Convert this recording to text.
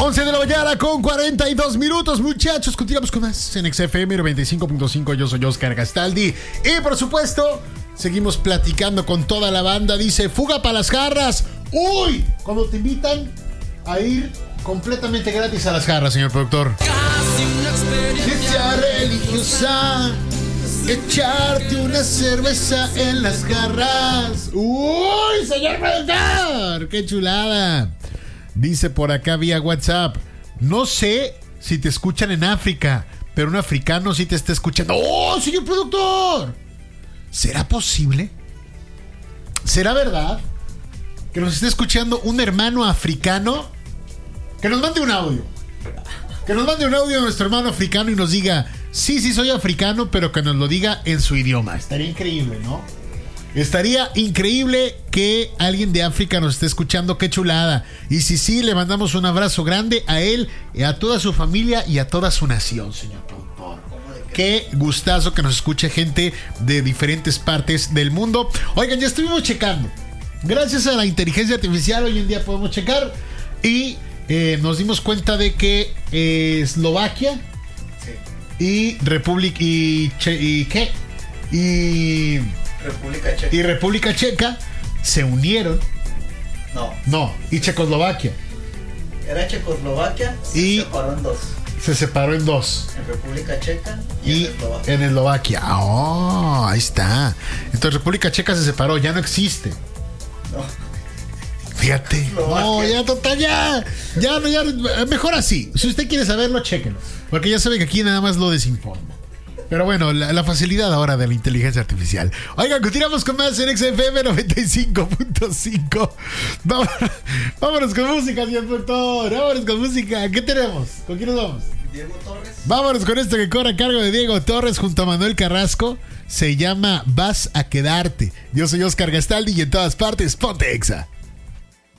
11 de la mañana con 42 minutos, muchachos. Continuamos con más en XFM 95.5. Yo soy Oscar Gastaldi. Y por supuesto, seguimos platicando con toda la banda. Dice, fuga para las jarras. Uy, cuando te invitan a ir completamente gratis a las jarras, señor productor. Casi una experiencia religiosa. Echarte una cerveza en las jarras. Uy, señor productor, qué chulada. Dice por acá vía WhatsApp, no sé si te escuchan en África, pero un africano sí te está escuchando. ¡Oh, señor productor! ¿Será posible? ¿Será verdad que nos esté escuchando un hermano africano? Que nos mande un audio. Que nos mande un audio a nuestro hermano africano y nos diga, sí, soy africano, pero que nos lo diga en su idioma. Estaría increíble, ¿no? Estaría increíble que alguien de África nos esté escuchando. Qué chulada. Y sí, le mandamos un abrazo grande a él, a toda su familia y a toda su nación, señor productor. Qué gustazo que nos escuche gente de diferentes partes del mundo. Oigan, ya estuvimos checando. Gracias a la inteligencia artificial hoy en día podemos checar. Y nos dimos cuenta de que Eslovaquia y República y República Checa se unieron. No, y Checoslovaquia. Era Checoslovaquia, y se separó en dos. Se separó en dos. En República Checa y en Eslovaquia. Oh, ahí está. Entonces República Checa se separó, ya no existe. No. Fíjate. Eslovaquia. No, ya total, ya, mejor así. Si usted quiere saberlo, chéquenlo. Porque ya sabe que aquí nada más lo desinforma. Pero bueno, la facilidad ahora de la inteligencia artificial. Oigan, continuamos con más en XFM 95.5. Vámonos con música, señor productor. Vámonos con música. ¿Qué tenemos? ¿Con quién nos vamos? Diego Torres. Vámonos con esto que corre a cargo de Diego Torres junto a Manuel Carrasco. Se llama Vas a quedarte. Yo soy Oscar Gastaldi y en todas partes, ponte Exa.